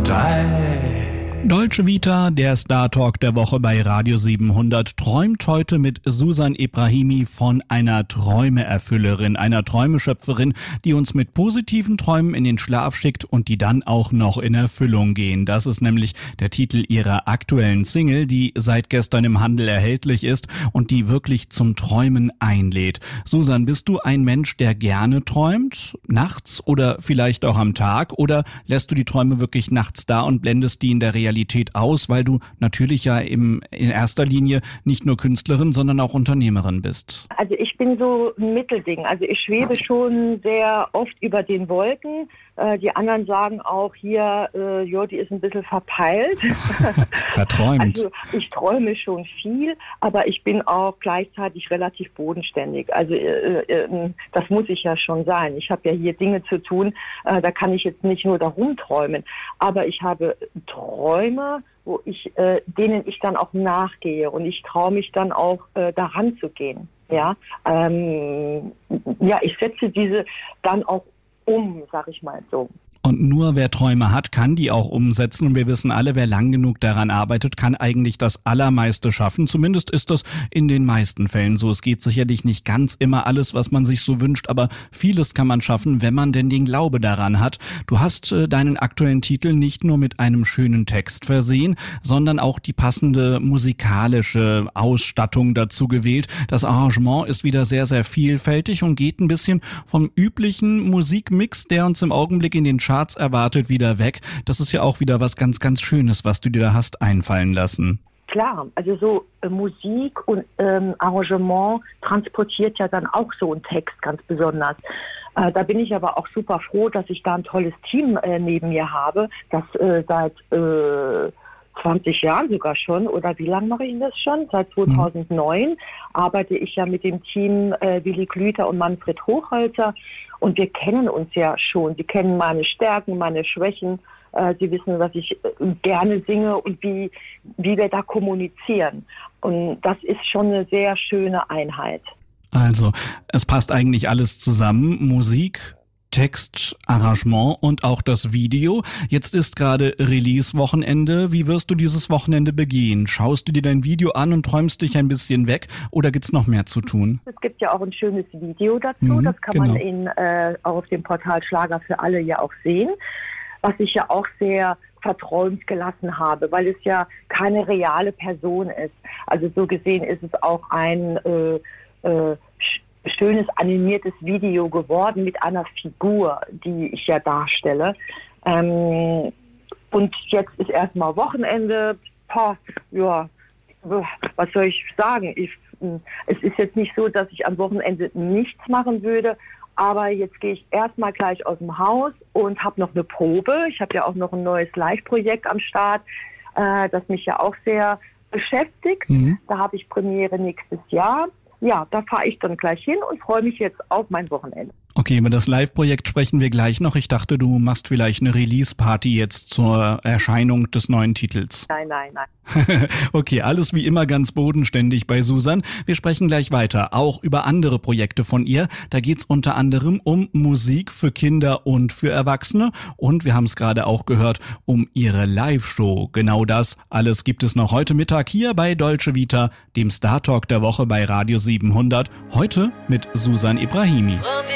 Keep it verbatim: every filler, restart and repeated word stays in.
drei. Dolce Vita, der Star Talk der Woche bei Radio siebenhundert, träumt heute mit Susan Ebrahimi von einer Träumeerfüllerin, einer Träumeschöpferin, die uns mit positiven Träumen in den Schlaf schickt und die dann auch noch in Erfüllung gehen. Das ist nämlich der Titel ihrer aktuellen Single, die seit gestern im Handel erhältlich ist und die wirklich zum Träumen einlädt. Susan, bist du ein Mensch, der gerne träumt? Nachts oder vielleicht auch am Tag? Oder lässt du die Träume wirklich nachts da und blendest die in der Realität Realität aus, weil du natürlich ja im, in erster Linie nicht nur Künstlerin, sondern auch Unternehmerin bist? Also ich bin so ein Mittelding. Also ich schwebe schon sehr oft über den Wolken. Äh, die anderen sagen auch hier, äh, jo, die ist ein bisschen verpeilt. Verträumt. Also ich träume schon viel, aber ich bin auch gleichzeitig relativ bodenständig. Also äh, äh, das muss ich ja schon sein. Ich habe ja hier Dinge zu tun, äh, da kann ich jetzt nicht nur darum träumen. Aber ich habe Träume, wo ich, äh, denen ich dann auch nachgehe und ich traue mich dann auch äh, daran zu gehen. Ja, ähm, ja, ich setze diese dann auch um, sag ich mal so. Und nur wer Träume hat, kann die auch umsetzen. Und wir wissen alle, wer lang genug daran arbeitet, kann eigentlich das Allermeiste schaffen. Zumindest ist das in den meisten Fällen so. Es geht sicherlich nicht ganz immer alles, was man sich so wünscht, aber vieles kann man schaffen, wenn man denn den Glaube daran hat. Du hast äh, deinen aktuellen Titel nicht nur mit einem schönen Text versehen, sondern auch die passende musikalische Ausstattung dazu gewählt. Das Arrangement ist wieder sehr, sehr vielfältig und geht ein bisschen vom üblichen Musikmix, der uns im Augenblick in den Charts erwartet, wieder weg. Das ist ja auch wieder was ganz, ganz Schönes, was du dir da hast einfallen lassen. Klar, also so äh, Musik und ähm, Arrangement transportiert ja dann auch so einen Text ganz besonders. Äh, da bin ich aber auch super froh, dass ich da ein tolles Team äh, neben mir habe, das äh, seit äh, zwanzig Jahren sogar schon, oder wie lange mache ich das schon? Seit zweitausendneun mhm. arbeite ich ja mit dem Team äh, Willi Glüter und Manfred Hochhalter und wir kennen uns ja schon. Sie kennen meine Stärken, meine Schwächen. Äh, sie wissen, was ich äh, gerne singe und wie, wie wir da kommunizieren. Und das ist schon eine sehr schöne Einheit. Also, es passt eigentlich alles zusammen. Musik, Text, Arrangement und auch das Video. Jetzt ist gerade Release-Wochenende. Wie wirst du dieses Wochenende begehen? Schaust du dir dein Video an und träumst dich ein bisschen weg oder gibt's noch mehr zu tun? Es gibt ja auch ein schönes Video dazu. Mhm, das kann genau. man in, äh, auf dem Portal Schlager für alle ja auch sehen. Was ich ja auch sehr verträumt gelassen habe, weil es ja keine reale Person ist. Also so gesehen ist es auch ein äh, äh, schönes animiertes Video geworden mit einer Figur, die ich ja darstelle. Ähm, und jetzt ist erstmal Wochenende. Boah, ja, was soll ich sagen? Ich, es ist jetzt nicht so, dass ich am Wochenende nichts machen würde, aber jetzt gehe ich erstmal gleich aus dem Haus und habe noch eine Probe. Ich habe ja auch noch ein neues Live-Projekt am Start, äh, das mich ja auch sehr beschäftigt. Mhm. Da habe ich Premiere nächstes Jahr. Ja, da fahre ich dann gleich hin und freue mich jetzt auf mein Wochenende. Okay, über das Live-Projekt sprechen wir gleich noch. Ich dachte, du machst vielleicht eine Release-Party jetzt zur Erscheinung des neuen Titels. Nein, nein, nein. Okay, alles wie immer ganz bodenständig bei Susan. Wir sprechen gleich weiter, auch über andere Projekte von ihr. Da geht's unter anderem um Musik für Kinder und für Erwachsene. Und wir haben es gerade auch gehört, um ihre Live-Show. Genau das alles gibt es noch heute Mittag hier bei Dolce Vita, dem Star Talk der Woche bei Radio siebenhundert. Heute mit Susan Ebrahimi.